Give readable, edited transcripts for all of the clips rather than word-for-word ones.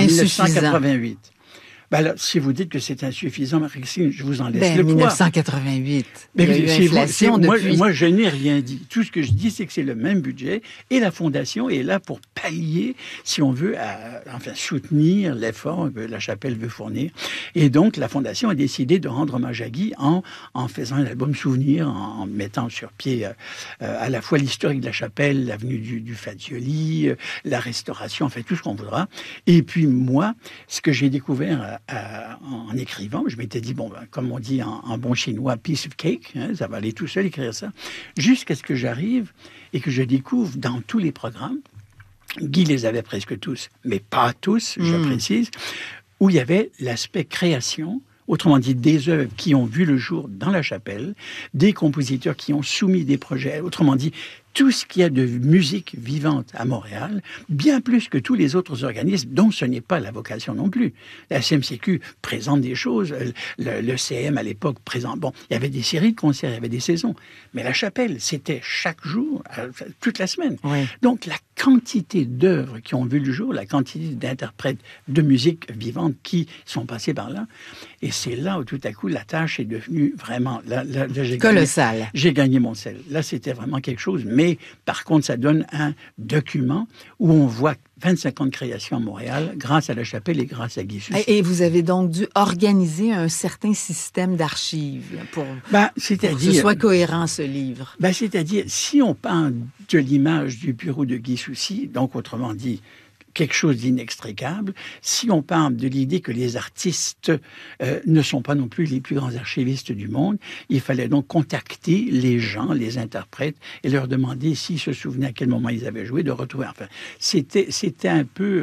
1988. Ben là, si vous dites que c'est insuffisant, Marie-Christine, je vous en laisse le poids. 1988. Il y a eu inflation depuis. Moi, je n'ai rien dit. Tout ce que je dis, c'est que c'est le même budget et la Fondation est là pour pallier, si on veut, soutenir l'effort que la Chapelle veut fournir. Et donc, la Fondation a décidé de rendre hommage à Guy en faisant un album souvenir, en mettant sur pied à la fois l'historique de la Chapelle, l'avenue du Fazioli, la restauration, enfin tout ce qu'on voudra. Et puis moi, ce que j'ai découvert en écrivant, je m'étais dit, comme on dit en bon chinois, piece of cake, ça va aller tout seul écrire ça, jusqu'à ce que j'arrive et que je découvre dans tous les programmes, Guy les avait presque tous, mais pas tous, je précise, où il y avait l'aspect création, autrement dit des œuvres qui ont vu le jour dans la Chapelle, des compositeurs qui ont soumis des projets, autrement dit, tout ce qu'il y a de musique vivante à Montréal, bien plus que tous les autres organismes, dont ce n'est pas la vocation non plus. La CMCQ présente des choses, le CM à l'époque présente... Bon, il y avait des séries de concerts, il y avait des saisons, mais la Chapelle, c'était chaque jour, toute la semaine. Oui. Donc la quantité d'œuvres qui ont vu le jour, la quantité d'interprètes de musique vivante qui sont passés par là, et c'est là où tout à coup la tâche est devenue vraiment... Là, colossale. J'ai gagné mon sel. Là, c'était vraiment quelque chose, mais par contre, ça donne un document où on voit 25 ans de création à Montréal grâce à la Chapelle et grâce à Guy Soucy. Et vous avez donc dû organiser un certain système d'archives pour que ce soit cohérent, ce livre. C'est-à-dire, si on parle de l'image du bureau de Guy Soucy, donc autrement dit, quelque chose d'inextricable, si on parle de l'idée que les artistes ne sont pas non plus les plus grands archivistes du monde, il fallait donc contacter les gens, les interprètes, et leur demander s'ils se souvenaient à quel moment ils avaient joué, de retrouver. Enfin, c'était un peu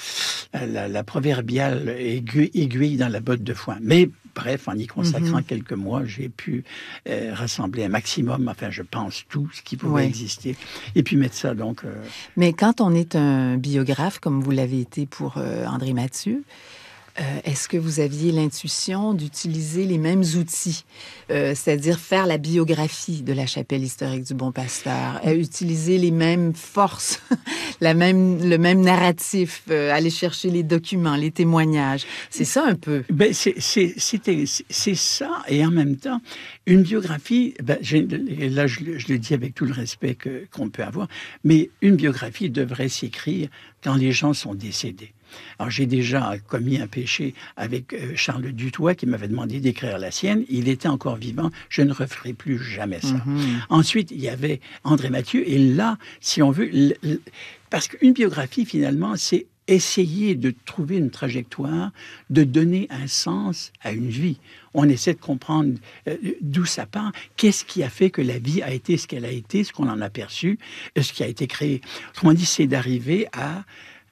la proverbiale aiguille dans la botte de foin. Mais bref, en y consacrant quelques mois, j'ai pu rassembler un maximum, enfin, je pense, tout ce qui pouvait exister, et puis mettre ça, donc... Mais quand on est un biographe, comme vous l'avez été pour André Mathieu, est-ce que vous aviez l'intuition d'utiliser les mêmes outils, c'est-à-dire faire la biographie de la Chapelle historique du Bon Pasteur, utiliser les mêmes forces, le même narratif, aller chercher les documents, les témoignages? C'est ça un peu. C'est ça, et en même temps, une biographie, là je le dis avec tout le respect qu'on peut avoir, mais une biographie devrait s'écrire quand les gens sont décédés. Alors, j'ai déjà commis un péché avec Charles Dutoit qui m'avait demandé d'écrire la sienne. Il était encore vivant. Je ne referai plus jamais ça. Ensuite, il y avait André Mathieu. Et là, si on veut... Parce qu'une biographie, finalement, c'est essayer de trouver une trajectoire, de donner un sens à une vie. On essaie de comprendre d'où ça part, qu'est-ce qui a fait que la vie a été ce qu'elle a été, ce qu'on en a perçu, ce qui a été créé. Autrement dit, c'est d'arriver à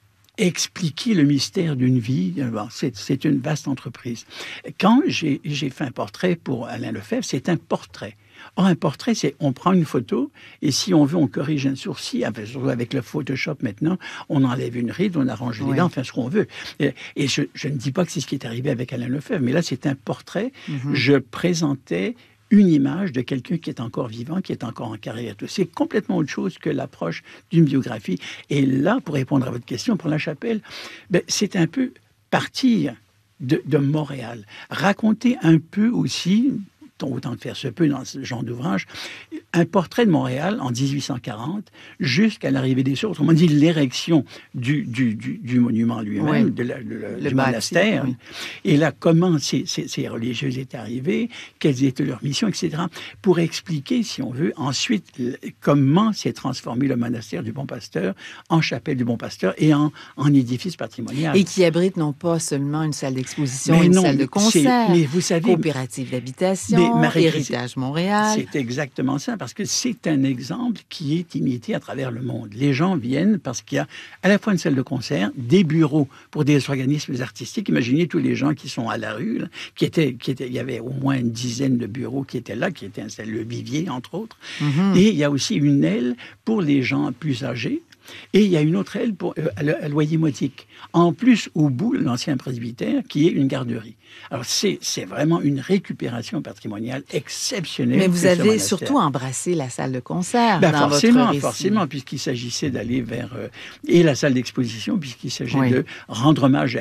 expliquer le mystère d'une vie. C'est une vaste entreprise. Quand j'ai fait un portrait pour Alain Lefebvre, c'est un portrait. Or, un portrait, c'est on prend une photo et si on veut, on corrige un sourcil. Avec le Photoshop maintenant, on enlève une ride, on arrange les dents, enfin ce qu'on veut. Et je ne dis pas que c'est ce qui est arrivé avec Alain Lefebvre, mais là, c'est un portrait. Je présentais une image de quelqu'un qui est encore vivant, qui est encore en carrière. C'est complètement autre chose que l'approche d'une biographie. Et là, pour répondre à votre question, pour la Chapelle, c'est un peu partir de Montréal. Raconter un peu aussi, autant de faire se peut dans ce genre d'ouvrage, un portrait de Montréal en 1840 jusqu'à l'arrivée des sources. Autrement dit, l'érection du monument lui-même, du monastère. Et là, comment ces religieuses étaient arrivées, quelles étaient leurs missions, etc. Pour expliquer, si on veut, ensuite, comment s'est transformé le monastère du Bon Pasteur en chapelle du Bon Pasteur et en édifice patrimonial. Et qui abrite non pas seulement une salle d'exposition, une salle de concert, mais vous savez, coopérative d'habitation, Héritage Montréal. C'est exactement ça, parce que c'est un exemple qui est imité à travers le monde. Les gens viennent parce qu'il y a à la fois une salle de concert, des bureaux pour des organismes artistiques. Imaginez tous les gens qui sont à la rue, là, il y avait au moins une dizaine de bureaux qui étaient là, qui étaient installés, le Vivier, entre autres. Et il y a aussi une aile pour les gens plus âgés. Et il y a une autre aile pour à loyer modique. En plus, au bout, l'ancien presbytère, qui est une garderie. Alors, c'est vraiment une récupération patrimoniale exceptionnelle. Mais vous avez surtout embrassé la salle de concert dans votre récit. Forcément, puisqu'il s'agissait d'aller vers... et la salle d'exposition, puisqu'il s'agit de rendre hommage à